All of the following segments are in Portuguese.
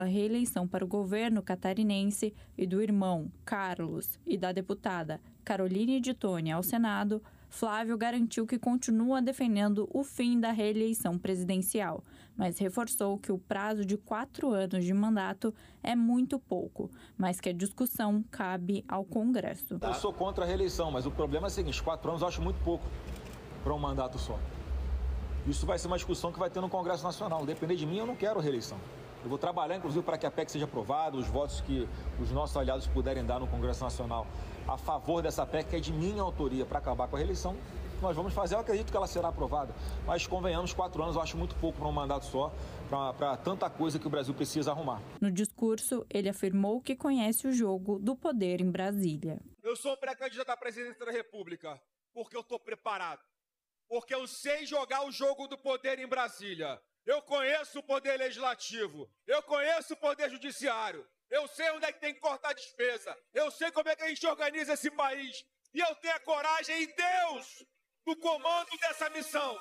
A reeleição para o governo catarinense e do irmão Carlos e da deputada Caroline de Toni ao Senado, Flávio garantiu que continua defendendo o fim da reeleição presidencial, mas reforçou que o prazo de 4 anos de mandato é muito pouco, mas que a discussão cabe ao Congresso. Eu sou contra a reeleição, mas o problema é o seguinte, 4 anos eu acho muito pouco para um mandato só. Isso vai ser uma discussão que vai ter no Congresso Nacional. Depender de mim, eu não quero reeleição. Eu vou trabalhar, inclusive, para que a PEC seja aprovada, os votos que os nossos aliados puderem dar no Congresso Nacional a favor dessa PEC, que é de minha autoria, para acabar com a reeleição, nós vamos fazer. Eu acredito que ela será aprovada, mas convenhamos, 4 anos eu acho muito pouco para um mandato só, para tanta coisa que o Brasil precisa arrumar. No discurso, ele afirmou que conhece o jogo do poder em Brasília. Eu sou pré-candidato à presidência da República porque eu estou preparado, porque eu sei jogar o jogo do poder em Brasília. Eu conheço o poder legislativo, eu conheço o poder judiciário, eu sei onde é que tem que cortar despesa, eu sei como é que a gente organiza esse país e eu tenho a coragem e Deus no comando dessa missão.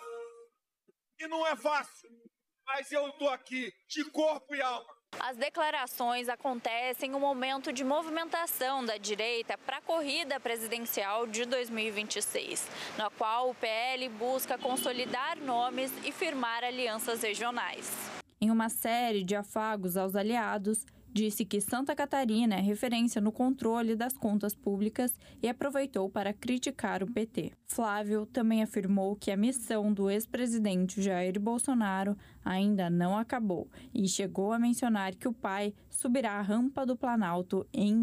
E não é fácil, mas eu estou aqui de corpo e alma. As declarações acontecem em um momento de movimentação da direita para a corrida presidencial de 2026, na qual o PL busca consolidar nomes e firmar alianças regionais. Em uma série de afagos aos aliados, disse que Santa Catarina é referência no controle das contas públicas e aproveitou para criticar o PT. Flávio também afirmou que a missão do ex-presidente Jair Bolsonaro ainda não acabou e chegou a mencionar que o pai subirá a rampa do Planalto em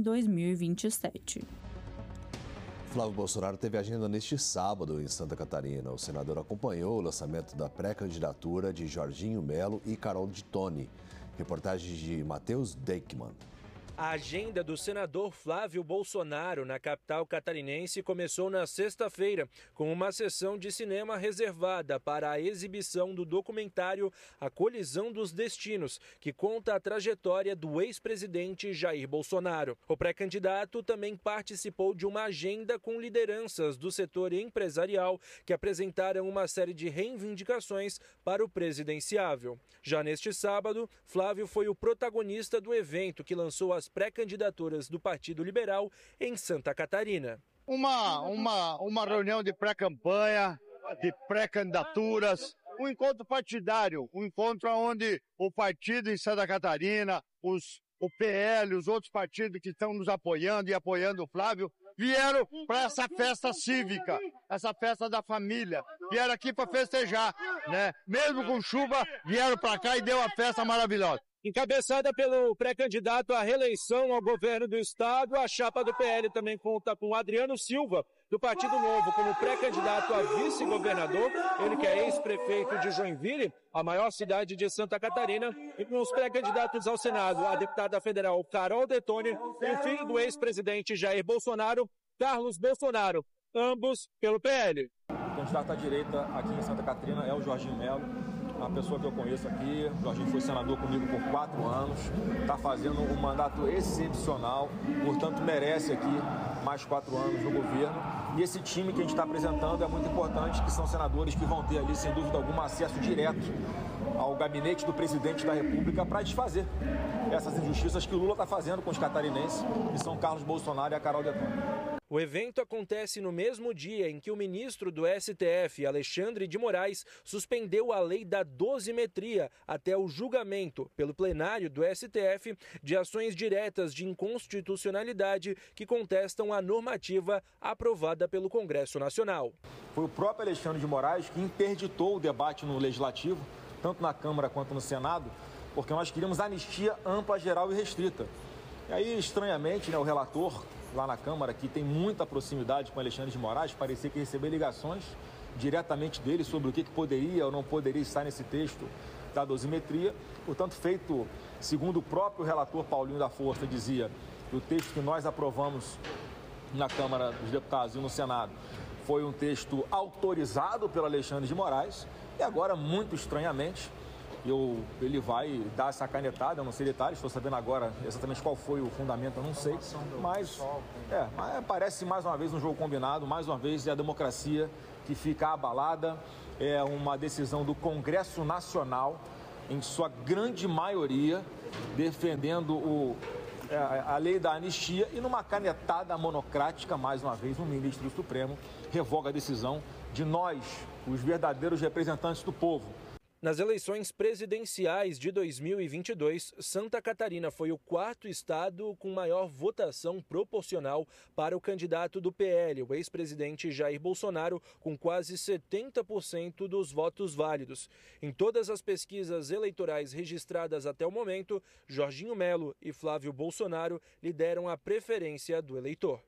2027. Flávio Bolsonaro teve agenda neste sábado em Santa Catarina. O senador acompanhou o lançamento da pré-candidatura de Jorginho Melo e Carol de Toni. Reportagem de Matheus Deichmann. A agenda do senador Flávio Bolsonaro na capital catarinense começou na sexta-feira, com uma sessão de cinema reservada para a exibição do documentário A Colisão dos Destinos, que conta a trajetória do ex-presidente Jair Bolsonaro. O pré-candidato também participou de uma agenda com lideranças do setor empresarial que apresentaram uma série de reivindicações para o presidenciável. Já neste sábado, Flávio foi o protagonista do evento que lançou as pré-candidaturas do Partido Liberal em Santa Catarina. Uma reunião de pré-campanha, de pré-candidaturas, um encontro partidário, um encontro onde o partido em Santa Catarina, o PL, os outros partidos que estão nos apoiando e apoiando o Flávio, vieram para essa festa cívica, essa festa da família, vieram aqui para festejar, né? Mesmo com chuva, vieram para cá e deu uma festa maravilhosa. Encabeçada pelo pré-candidato à reeleição ao governo do estado, a chapa do PL também conta com Adriano Silva, do Partido Novo, como pré-candidato a vice-governador, ele que é ex-prefeito de Joinville, a maior cidade de Santa Catarina, e com os pré-candidatos ao Senado, a deputada federal Carol de Toni e o filho do ex-presidente Jair Bolsonaro, Carlos Bolsonaro, ambos pelo PL. O candidato à direita aqui em Santa Catarina é o Jorginho Melo. Uma pessoa que eu conheço aqui, o Jorginho foi senador comigo por 4 anos, está fazendo um mandato excepcional, portanto merece aqui mais 4 anos no governo. E esse time que a gente está apresentando é muito importante, que são senadores que vão ter ali, sem dúvida alguma, acesso direto ao gabinete do presidente da República para desfazer essas injustiças que o Lula está fazendo com os catarinenses, que são Carlos Bolsonaro e a Carol de Toni. O evento acontece no mesmo dia em que o ministro do STF, Alexandre de Moraes, suspendeu a lei da dosimetria até o julgamento pelo plenário do STF de ações diretas de inconstitucionalidade que contestam a normativa aprovada pelo Congresso Nacional. Foi o próprio Alexandre de Moraes que interditou o debate no Legislativo, tanto na Câmara quanto no Senado, porque nós queríamos anistia ampla, geral e restrita. E aí, estranhamente, o relator lá na Câmara, que tem muita proximidade com Alexandre de Moraes, parecia que recebeu ligações diretamente dele sobre o que poderia ou não poderia estar nesse texto da dosimetria. Portanto, feito, segundo o próprio relator Paulinho da Força, dizia que o texto que nós aprovamos na Câmara dos Deputados e no Senado foi um texto autorizado pelo Alexandre de Moraes e agora, muito estranhamente, ele vai dar essa canetada, eu não sei detalhes, estou sabendo agora exatamente qual foi o fundamento, eu não sei, mas parece mais uma vez um jogo combinado, mais uma vez é a democracia que fica abalada, é uma decisão do Congresso Nacional, em sua grande maioria, defendendo a lei da anistia e numa canetada monocrática, mais uma vez, um ministro do Supremo revoga a decisão de nós, os verdadeiros representantes do povo. Nas eleições presidenciais de 2022, Santa Catarina foi o quarto estado com maior votação proporcional para o candidato do PL, o ex-presidente Jair Bolsonaro, com quase 70% dos votos válidos. Em todas as pesquisas eleitorais registradas até o momento, Jorginho Melo e Flávio Bolsonaro lideram a preferência do eleitor.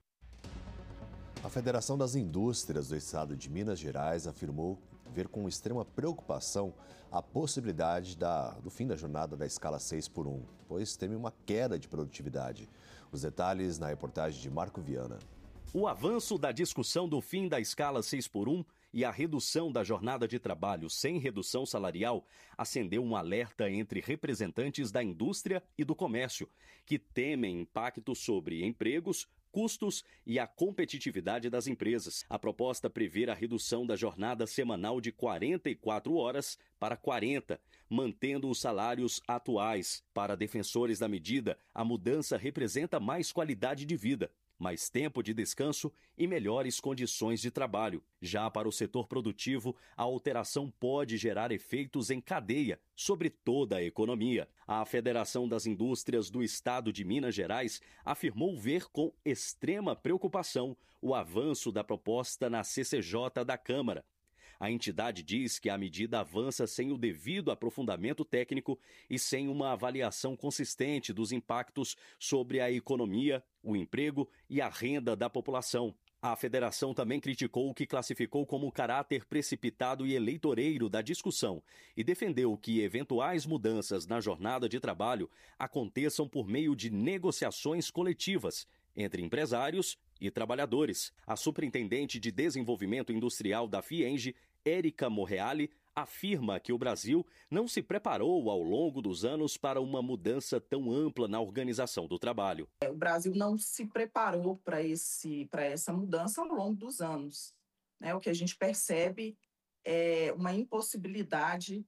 A Federação das Indústrias do Estado de Minas Gerais afirmou ver com extrema preocupação a possibilidade do fim da jornada da escala 6x1, pois teme uma queda de produtividade. Os detalhes na reportagem de Marco Viana. O avanço da discussão do fim da escala 6x1 e a redução da jornada de trabalho sem redução salarial acendeu um alerta entre representantes da indústria e do comércio, que temem impacto sobre empregos, custos e a competitividade das empresas. A proposta prevê a redução da jornada semanal de 44 horas para 40, mantendo os salários atuais. Para defensores da medida, a mudança representa mais qualidade de vida, mais tempo de descanso e melhores condições de trabalho. Já para o setor produtivo, a alteração pode gerar efeitos em cadeia sobre toda a economia. A Federação das Indústrias do Estado de Minas Gerais afirmou ver com extrema preocupação o avanço da proposta na CCJ da Câmara. A entidade diz que a medida avança sem o devido aprofundamento técnico e sem uma avaliação consistente dos impactos sobre a economia, o emprego e a renda da população. A federação também criticou o que classificou como caráter precipitado e eleitoreiro da discussão e defendeu que eventuais mudanças na jornada de trabalho aconteçam por meio de negociações coletivas entre empresários e trabalhadores. A superintendente de desenvolvimento industrial da FIENGE, Érica Morreale, afirma que o Brasil não se preparou ao longo dos anos para uma mudança tão ampla na organização do trabalho. O Brasil não se preparou para essa mudança ao longo dos anos. O que a gente percebe é uma impossibilidade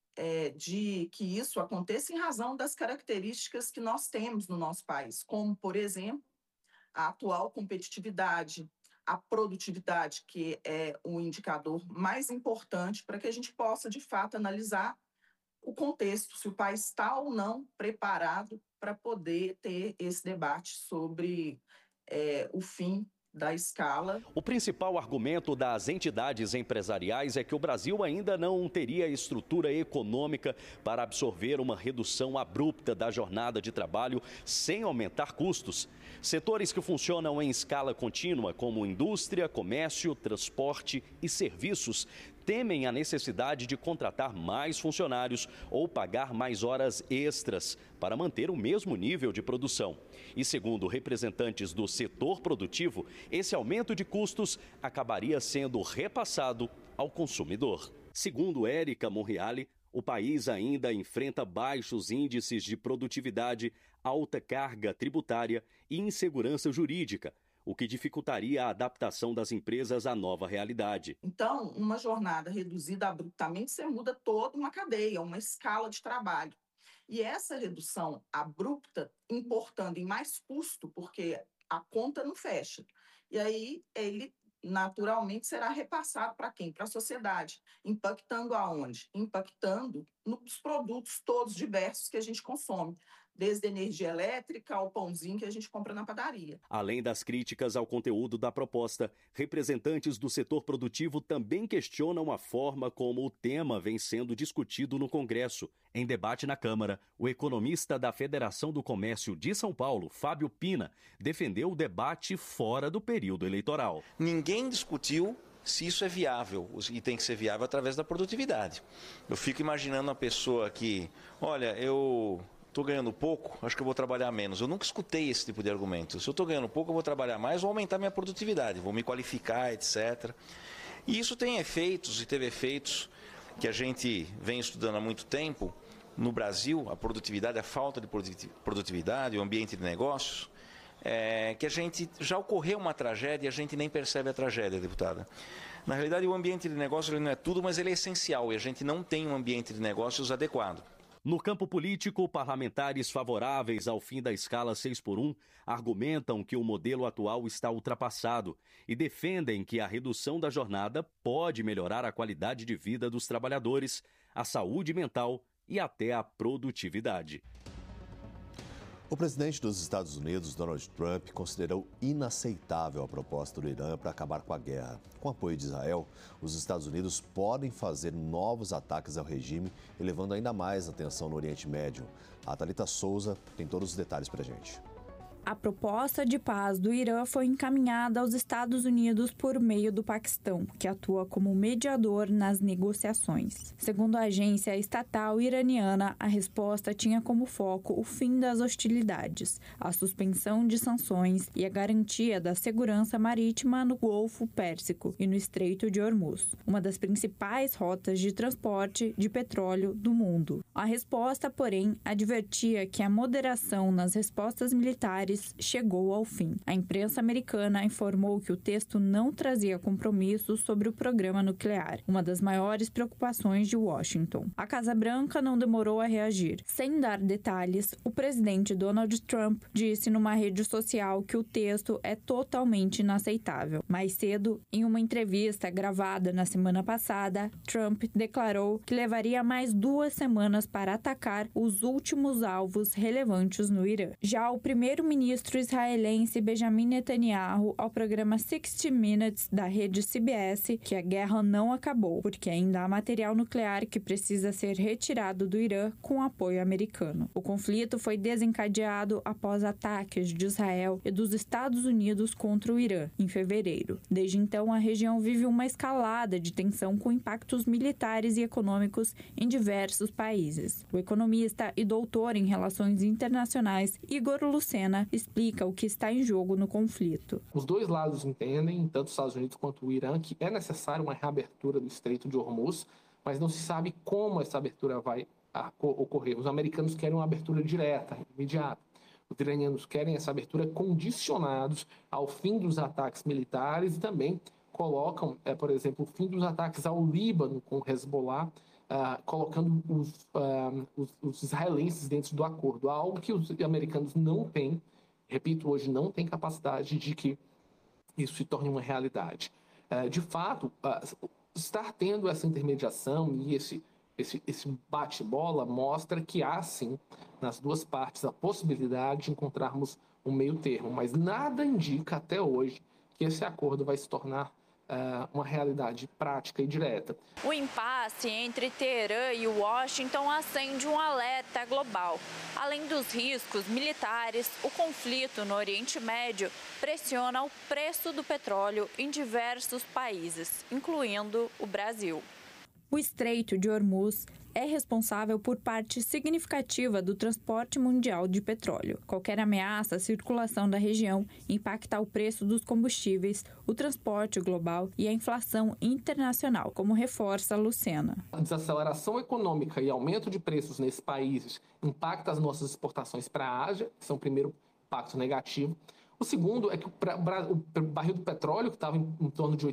de que isso aconteça em razão das características que nós temos no nosso país, como, por exemplo, a atual competitividade, a produtividade, que é o indicador mais importante para que a gente possa, de fato, analisar o contexto, se o país está ou não preparado para poder ter esse debate sobre o fim da escala. O principal argumento das entidades empresariais é que o Brasil ainda não teria estrutura econômica para absorver uma redução abrupta da jornada de trabalho sem aumentar custos. Setores que funcionam em escala contínua, como indústria, comércio, transporte e serviços, temem a necessidade de contratar mais funcionários ou pagar mais horas extras para manter o mesmo nível de produção. E segundo representantes do setor produtivo, esse aumento de custos acabaria sendo repassado ao consumidor. Segundo Érica Morreale, o país ainda enfrenta baixos índices de produtividade, alta carga tributária e insegurança jurídica, o que dificultaria a adaptação das empresas à nova realidade. Então, uma jornada reduzida abruptamente, você muda toda uma cadeia, uma escala de trabalho. E essa redução abrupta, importando em mais custo, porque a conta não fecha. E aí, ele naturalmente será repassado para quem? Para a sociedade. Impactando aonde? Impactando nos produtos todos diversos que a gente consome, desde a energia elétrica ao pãozinho que a gente compra na padaria. Além das críticas ao conteúdo da proposta, representantes do setor produtivo também questionam a forma como o tema vem sendo discutido no Congresso. Em debate na Câmara, o economista da Federação do Comércio de São Paulo, Fábio Pina, defendeu o debate fora do período eleitoral. Ninguém discutiu se isso é viável, e tem que ser viável através da produtividade. Eu fico imaginando uma pessoa que, olha, eu estou ganhando pouco, acho que eu vou trabalhar menos. Eu nunca escutei esse tipo de argumento. Se eu estou ganhando pouco, eu vou trabalhar mais, vou aumentar minha produtividade, vou me qualificar, etc. E isso tem efeitos, e teve efeitos que a gente vem estudando há muito tempo. No Brasil, a produtividade, a falta de produtividade, o ambiente de negócios, que a gente já ocorreu uma tragédia e a gente nem percebe a tragédia, deputada. Na realidade, o ambiente de negócios ele não é tudo, mas ele é essencial e a gente não tem um ambiente de negócios adequado. No campo político, parlamentares favoráveis ao fim da escala 6x1 argumentam que o modelo atual está ultrapassado e defendem que a redução da jornada pode melhorar a qualidade de vida dos trabalhadores, a saúde mental e até a produtividade. O presidente dos Estados Unidos, Donald Trump, considerou inaceitável a proposta do Irã para acabar com a guerra. Com apoio de Israel, os Estados Unidos podem fazer novos ataques ao regime, elevando ainda mais a tensão no Oriente Médio. A Thalita Souza tem todos os detalhes para a gente. A proposta de paz do Irã foi encaminhada aos Estados Unidos por meio do Paquistão, que atua como mediador nas negociações. Segundo a agência estatal iraniana, a resposta tinha como foco o fim das hostilidades, a suspensão de sanções e a garantia da segurança marítima no Golfo Pérsico e no Estreito de Hormuz, uma das principais rotas de transporte de petróleo do mundo. A resposta, porém, advertia que a moderação nas respostas militares chegou ao fim. A imprensa americana informou que o texto não trazia compromissos sobre o programa nuclear, uma das maiores preocupações de Washington. A Casa Branca não demorou a reagir. Sem dar detalhes, o presidente Donald Trump disse numa rede social que o texto é totalmente inaceitável. Mais cedo, em uma entrevista gravada na semana passada, Trump declarou que levaria mais 2 semanas para atacar os últimos alvos relevantes no Irã. Já o primeiro-ministro israelense Benjamin Netanyahu ao programa 60 Minutes da rede CBS que a guerra não acabou, porque ainda há material nuclear que precisa ser retirado do Irã com apoio americano. O conflito foi desencadeado após ataques de Israel e dos Estados Unidos contra o Irã em fevereiro. Desde então, a região vive uma escalada de tensão com impactos militares e econômicos em diversos países. O economista e doutor em relações internacionais Igor Lucena explica o que está em jogo no conflito. Os dois lados entendem, tanto os Estados Unidos quanto o Irã, que é necessária uma reabertura do Estreito de Hormuz, mas não se sabe como essa abertura vai ocorrer. Os americanos querem uma abertura direta, imediata. Os iranianos querem essa abertura condicionados ao fim dos ataques militares e também colocam, por exemplo, o fim dos ataques ao Líbano com o Hezbollah, colocando os israelenses dentro do acordo, algo que os americanos não têm. Repito, hoje não tem capacidade de que isso se torne uma realidade. De fato, estar tendo essa intermediação e esse bate-bola mostra que há, sim, nas duas partes, a possibilidade de encontrarmos um meio termo, mas nada indica até hoje que esse acordo vai se tornar uma realidade prática e direta. O impasse entre Teherã e Washington acende um alerta global. Além dos riscos militares, o conflito no Oriente Médio pressiona o preço do petróleo em diversos países, incluindo o Brasil. O Estreito de Hormuz é responsável por parte significativa do transporte mundial de petróleo. Qualquer ameaça à circulação da região impacta o preço dos combustíveis, o transporte global e a inflação internacional, como reforça Lucena. A desaceleração econômica e aumento de preços nesses países impacta as nossas exportações para a Ásia, que são o primeiro impacto negativo. O segundo é que o barril do petróleo, que estava em torno de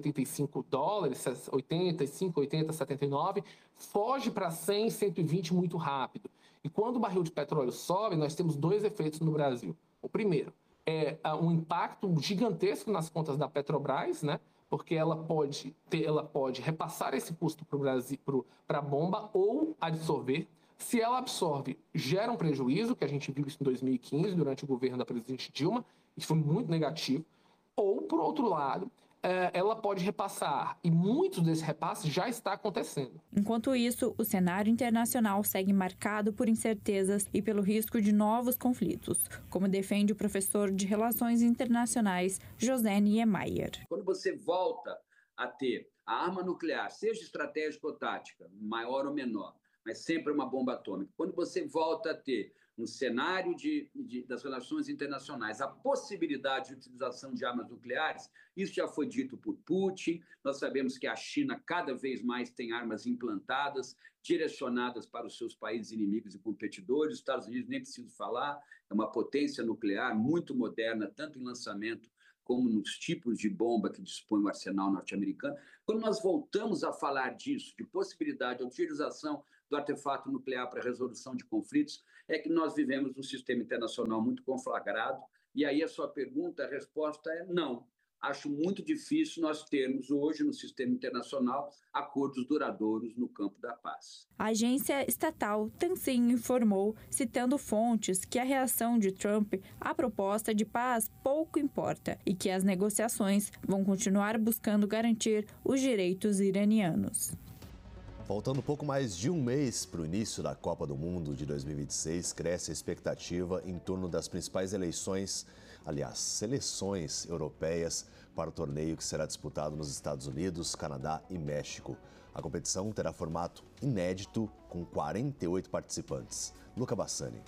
$85, 85, 80, 79, foge para 100, 120 muito rápido. E quando o barril de petróleo sobe, nós temos 2 efeitos no Brasil. O primeiro é um impacto gigantesco nas contas da Petrobras, né? Porque ela pode repassar esse custo para a bomba ou absorver. Se ela absorve, gera um prejuízo, que a gente viu isso em 2015, durante o governo da presidente Dilma, isso foi muito negativo. Ou, por outro lado, ela pode repassar, e muitos desses repasses já está acontecendo. Enquanto isso, o cenário internacional segue marcado por incertezas e pelo risco de novos conflitos, como defende o professor de Relações Internacionais, José Niemeyer. Quando você volta a ter a arma nuclear, seja estratégica ou tática, maior ou menor, mas sempre uma bomba atômica, quando você volta a ter no cenário das relações internacionais, a possibilidade de utilização de armas nucleares, isso já foi dito por Putin. Nós sabemos que a China cada vez mais tem armas implantadas, direcionadas para os seus países inimigos e competidores. Os Estados Unidos, nem preciso falar, é uma potência nuclear muito moderna, tanto em lançamento como nos tipos de bomba que dispõe o arsenal norte-americano. Quando nós voltamos a falar disso, de possibilidade de utilização do artefato nuclear para a resolução de conflitos, é que nós vivemos um sistema internacional muito conflagrado. E aí a sua pergunta, a resposta é não. Acho muito difícil nós termos hoje no sistema internacional acordos duradouros no campo da paz. A agência estatal Tansin informou, citando fontes, que a reação de Trump à proposta de paz pouco importa e que as negociações vão continuar buscando garantir os direitos iranianos. Faltando pouco mais de um mês para o início da Copa do Mundo de 2026, cresce a expectativa em torno das principais seleções europeias para o torneio que será disputado nos Estados Unidos, Canadá e México. A competição terá formato inédito com 48 participantes. Luca Bassani.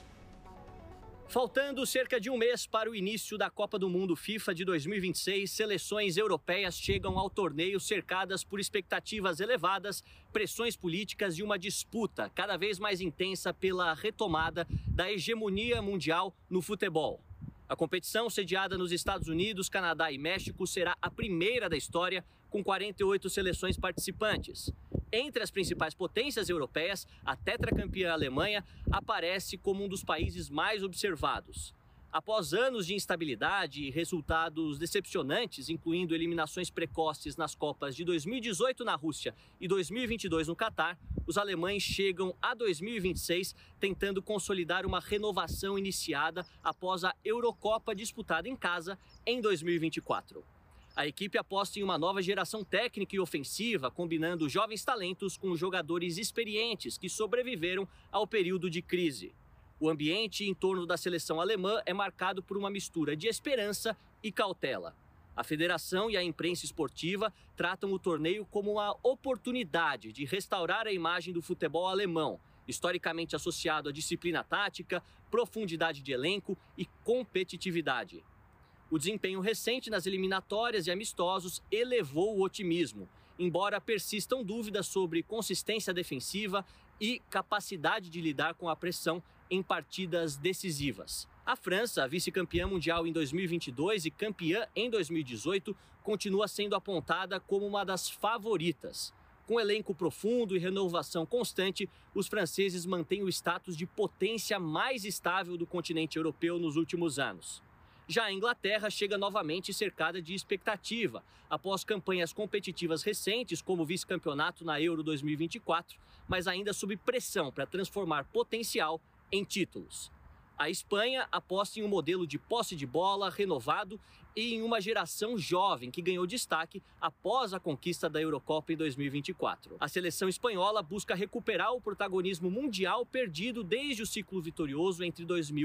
Faltando cerca de um mês para o início da Copa do Mundo FIFA de 2026, seleções europeias chegam ao torneio cercadas por expectativas elevadas, pressões políticas e uma disputa cada vez mais intensa pela retomada da hegemonia mundial no futebol. A competição, sediada nos Estados Unidos, Canadá e México, será a primeira da história, com 48 seleções participantes. Entre as principais potências europeias, a tetracampeã Alemanha aparece como um dos países mais observados. Após anos de instabilidade e resultados decepcionantes, incluindo eliminações precoces nas Copas de 2018 na Rússia e 2022 no Catar, os alemães chegam a 2026 tentando consolidar uma renovação iniciada após a Eurocopa disputada em casa em 2024. A equipe aposta em uma nova geração técnica e ofensiva, combinando jovens talentos com jogadores experientes que sobreviveram ao período de crise. O ambiente em torno da seleção alemã é marcado por uma mistura de esperança e cautela. A federação e a imprensa esportiva tratam o torneio como uma oportunidade de restaurar a imagem do futebol alemão, historicamente associado à disciplina tática, profundidade de elenco e competitividade. O desempenho recente nas eliminatórias e amistosos elevou o otimismo, embora persistam dúvidas sobre consistência defensiva e capacidade de lidar com a pressão em partidas decisivas. A França, vice-campeã mundial em 2022 e campeã em 2018, continua sendo apontada como uma das favoritas. Com elenco profundo e renovação constante, os franceses mantêm o status de potência mais estável do continente europeu nos últimos anos. Já a Inglaterra chega novamente cercada de expectativa, após campanhas competitivas recentes, como o vice-campeonato na Euro 2024, mas ainda sob pressão para transformar potencial em títulos. A Espanha aposta em um modelo de posse de bola renovado e em uma geração jovem que ganhou destaque após a conquista da Eurocopa em 2024. A seleção espanhola busca recuperar o protagonismo mundial perdido desde o ciclo vitorioso entre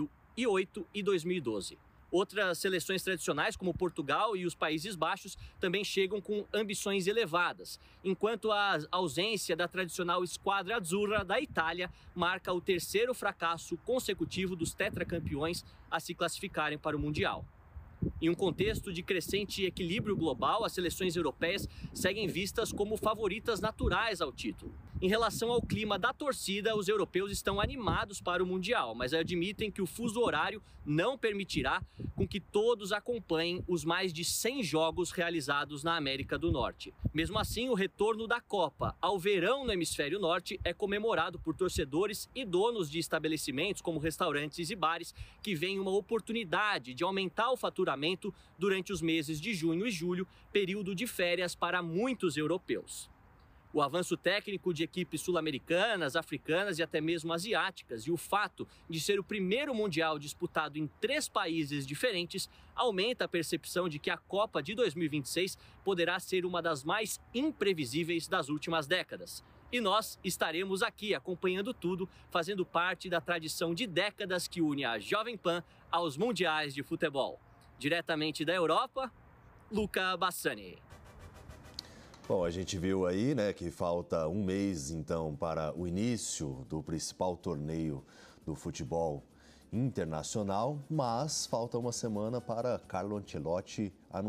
2008 e 2012. Outras seleções tradicionais, como Portugal e os Países Baixos, também chegam com ambições elevadas, enquanto a ausência da tradicional Squadra Azzurra da Itália marca o terceiro fracasso consecutivo dos tetracampeões a se classificarem para o Mundial. Em um contexto de crescente equilíbrio global, as seleções europeias seguem vistas como favoritas naturais ao título. Em relação ao clima da torcida, os europeus estão animados para o Mundial, mas admitem que o fuso horário não permitirá com que todos acompanhem os mais de 100 jogos realizados na América do Norte. Mesmo assim, o retorno da Copa ao verão no Hemisfério Norte é comemorado por torcedores e donos de estabelecimentos como restaurantes e bares que veem uma oportunidade de aumentar o faturamento durante os meses de junho e julho, período de férias para muitos europeus. O avanço técnico de equipes sul-americanas, africanas e até mesmo asiáticas e o fato de ser o primeiro Mundial disputado em 3 países diferentes aumenta a percepção de que a Copa de 2026 poderá ser uma das mais imprevisíveis das últimas décadas. E nós estaremos aqui acompanhando tudo, fazendo parte da tradição de décadas que une a Jovem Pan aos Mundiais de Futebol. Diretamente da Europa, Luca Bassani. Bom, a gente viu aí, né, que falta um mês, então, para o início do principal torneio do futebol internacional, mas falta uma semana para Carlo Ancelotti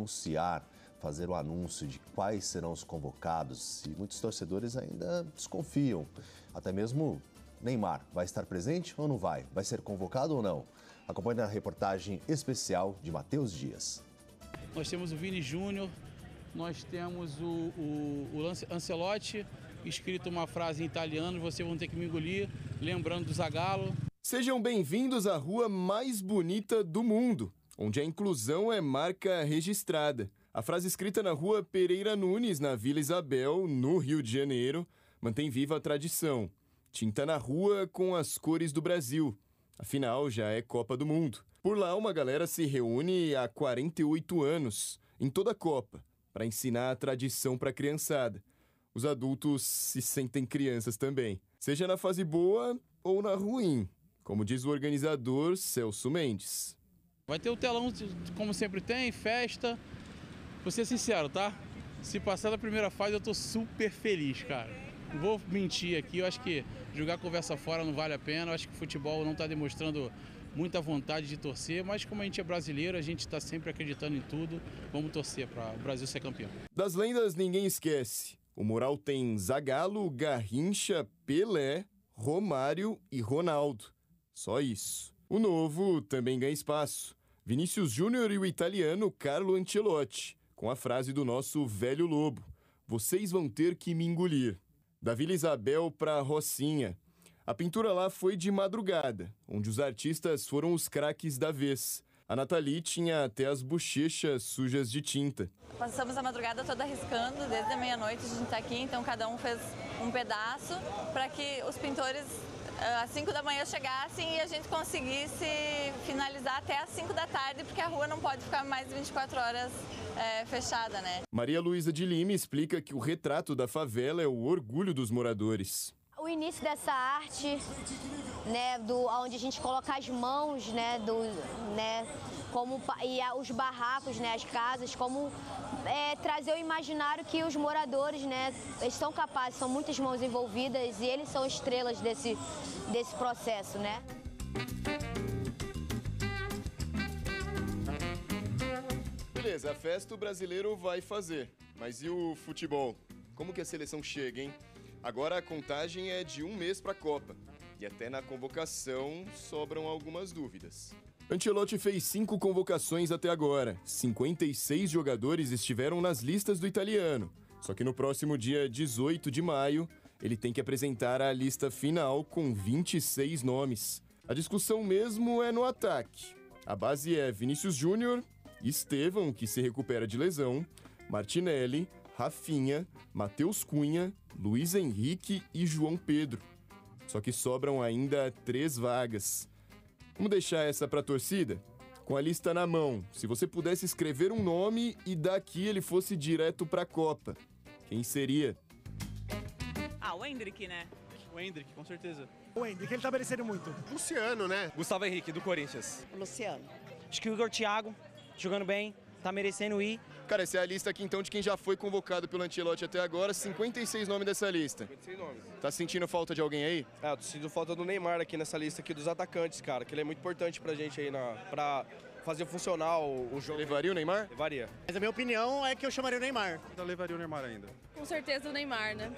fazer o anúncio de quais serão os convocados. E muitos torcedores ainda desconfiam. Até mesmo Neymar vai estar presente ou não vai? Vai ser convocado ou não? Acompanhe a reportagem especial de Matheus Dias. Nós temos o Vini Júnior, nós temos o Ancelotti, escrito uma frase em italiano, vocês vão ter que me engolir, lembrando do Zagallo. Sejam bem-vindos à rua mais bonita do mundo, onde a inclusão é marca registrada. A frase escrita na rua Pereira Nunes, na Vila Isabel, no Rio de Janeiro, mantém viva a tradição. Tinta na rua com as cores do Brasil. Afinal, já é Copa do Mundo. Por lá, uma galera se reúne há 48 anos, em toda a Copa, para ensinar a tradição para a criançada. Os adultos se sentem crianças também, seja na fase boa ou na ruim, como diz o organizador Celso Mendes. Vai ter o telão, como sempre tem, festa. Vou ser sincero, tá? Se passar da primeira fase, eu tô super feliz, cara. Não vou mentir aqui, eu acho que jogar conversa fora não vale a pena. Eu acho que o futebol não tá demonstrando muita vontade de torcer, mas como a gente é brasileiro, a gente tá sempre acreditando em tudo. Vamos torcer para o Brasil ser campeão. Das lendas ninguém esquece. O mural tem Zagallo, Garrincha, Pelé, Romário e Ronaldo. Só isso. O novo também ganha espaço. Vinícius Júnior e o italiano Carlo Ancelotti, com a frase do nosso velho lobo: "Vocês vão ter que me engolir". Da Vila Isabel para Rocinha. A pintura lá foi de madrugada, onde os artistas foram os craques da vez. A Nathalie tinha até as bochechas sujas de tinta. Passamos a madrugada toda riscando, desde a meia-noite a gente está aqui, então cada um fez um pedaço para que os pintores às 5 da manhã chegassem e a gente conseguisse finalizar até às 5 da tarde, porque a rua não pode ficar mais de 24 horas fechada, né? Maria Luísa de Lima explica que o retrato da favela é o orgulho dos moradores. O início dessa arte, né, onde a gente coloca as mãos, né, os barracos, né, as casas, como trazer o imaginário que os moradores, né, eles são capazes, são muitas mãos envolvidas e eles são estrelas desse processo, né? Beleza, a festa o brasileiro vai fazer, mas e o futebol? Como que a seleção chega, hein? Agora a contagem é de 1 mês para a Copa. E até na convocação sobram algumas dúvidas. Ancelotti fez 5 convocações até agora. 56 jogadores estiveram nas listas do italiano. Só que no próximo dia 18 de maio, ele tem que apresentar a lista final com 26 nomes. A discussão mesmo é no ataque. A base é Vinícius Júnior, Estevão, que se recupera de lesão, Martinelli, Rafinha, Matheus Cunha, Luiz Henrique e João Pedro. Só que sobram ainda 3 vagas. Vamos deixar essa pra torcida? Com a lista na mão, se você pudesse escrever um nome e daqui ele fosse direto pra Copa, quem seria? O Endrick, né? O Endrick, com certeza. O Endrick, ele tá merecendo muito. Luciano, né? Gustavo Henrique, do Corinthians. Luciano. Acho que o Igor Thiago, jogando bem, tá merecendo ir. Cara, essa é a lista aqui então de quem já foi convocado pelo Ancelotti até agora, 56 nomes dessa lista. 56 nomes. Tá sentindo falta de alguém aí? Eu tô sentindo falta do Neymar aqui nessa lista aqui dos atacantes, cara, que ele é muito importante pra gente aí pra fazer funcionar o jogo. Levaria o Neymar? Levaria. Mas a minha opinião é que eu chamaria o Neymar. Eu levaria o Neymar ainda. Com certeza o Neymar, né?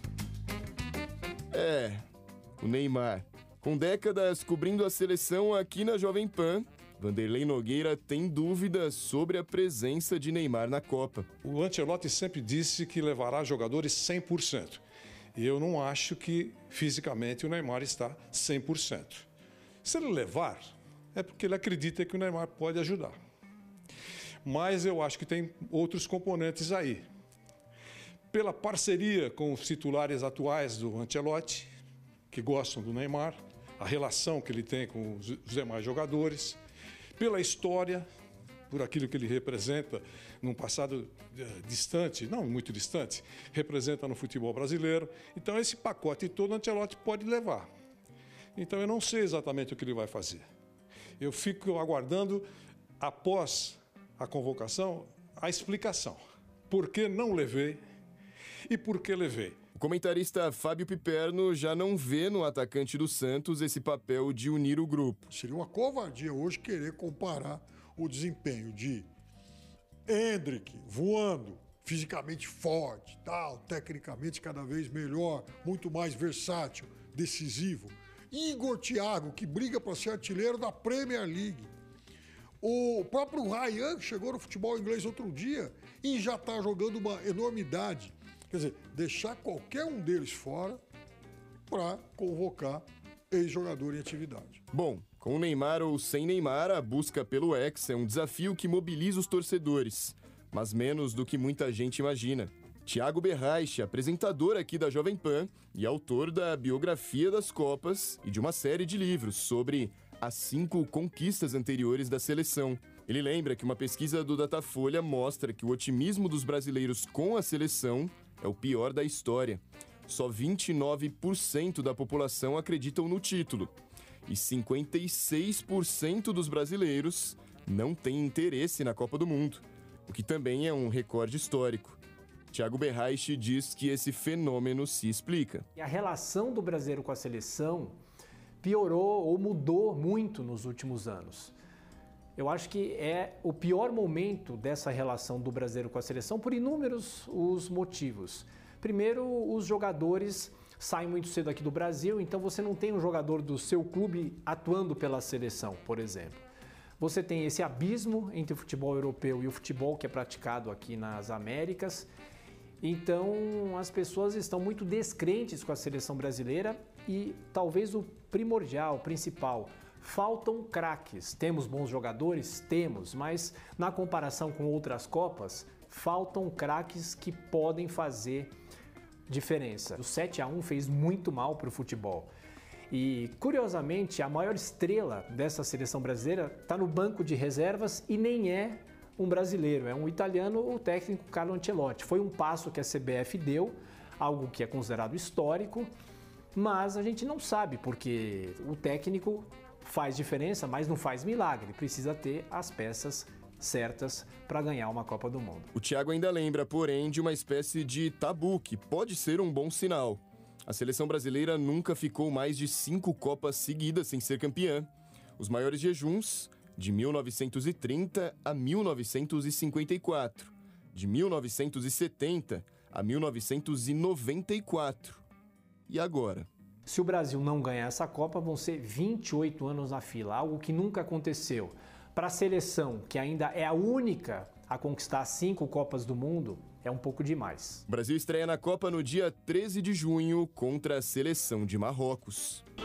O Neymar. Com décadas cobrindo a seleção aqui na Jovem Pan, Vanderlei Nogueira tem dúvidas sobre a presença de Neymar na Copa. O Ancelotti sempre disse que levará jogadores 100%. E eu não acho que fisicamente o Neymar está 100%. Se ele levar, é porque ele acredita que o Neymar pode ajudar. Mas eu acho que tem outros componentes aí. Pela parceria com os titulares atuais do Ancelotti, que gostam do Neymar, a relação que ele tem com os demais jogadores, pela história, por aquilo que ele representa num passado distante, não muito distante, representa no futebol brasileiro. Então esse pacote todo o Ancelotti pode levar. Então eu não sei exatamente o que ele vai fazer. Eu fico aguardando, após a convocação, a explicação. Por que não levei e por que levei? O comentarista Fábio Piperno já não vê no atacante do Santos esse papel de unir o grupo. Seria uma covardia hoje querer comparar o desempenho de Endrick voando, fisicamente forte, tal, tecnicamente cada vez melhor, muito mais versátil, decisivo. Igor Thiago, que briga para ser artilheiro da Premier League. O próprio Ryan, que chegou no futebol inglês outro dia e já está jogando uma enormidade. Quer dizer, deixar qualquer um deles fora para convocar ex-jogador em atividade. Bom, com Neymar ou sem Neymar, a busca pelo ex é um desafio que mobiliza os torcedores, mas menos do que muita gente imagina. Thiago Berraich, apresentador aqui da Jovem Pan e autor da biografia das Copas e de uma série de livros sobre as 5 conquistas anteriores da seleção. Ele lembra que uma pesquisa do Datafolha mostra que o otimismo dos brasileiros com a seleção é o pior da história. Só 29% da população acreditam no título e 56% dos brasileiros não têm interesse na Copa do Mundo, o que também é um recorde histórico. Thiago Berraich diz que esse fenômeno se explica. E a relação do brasileiro com a seleção piorou ou mudou muito nos últimos anos. Eu acho que é o pior momento dessa relação do brasileiro com a seleção por inúmeros os motivos. Primeiro, os jogadores saem muito cedo aqui do Brasil, então você não tem um jogador do seu clube atuando pela seleção, por exemplo. Você tem esse abismo entre o futebol europeu e o futebol que é praticado aqui nas Américas. Então, as pessoas estão muito descrentes com a seleção brasileira e talvez o primordial, o principal, faltam craques. Temos bons jogadores? Temos, mas na comparação com outras Copas, faltam craques que podem fazer diferença. O 7-1 fez muito mal para o futebol. E, curiosamente, a maior estrela dessa seleção brasileira está no banco de reservas e nem é um brasileiro, é um italiano, o técnico Carlo Ancelotti. Foi um passo que a CBF deu, algo que é considerado histórico, mas a gente não sabe, porque o técnico faz diferença, mas não faz milagre. Precisa ter as peças certas para ganhar uma Copa do Mundo. O Thiago ainda lembra, porém, de uma espécie de tabu que pode ser um bom sinal. A seleção brasileira nunca ficou mais de 5 Copas seguidas sem ser campeã. Os maiores jejuns, de 1930 a 1954, de 1970 a 1994. E agora? Se o Brasil não ganhar essa Copa, vão ser 28 anos na fila, algo que nunca aconteceu. Para a seleção, que ainda é a única a conquistar 5 Copas do Mundo, é um pouco demais. O Brasil estreia na Copa no dia 13 de junho contra a seleção de Marrocos.